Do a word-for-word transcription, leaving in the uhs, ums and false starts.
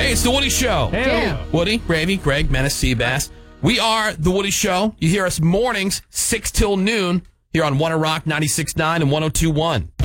Hey, it's The Woody Show. Hey. Woody, Gravy, Greg, Menace, Seabass. We are The Woody Show. You hear us mornings, six till noon, here on One Rock ninety-six point nine and one oh two point one.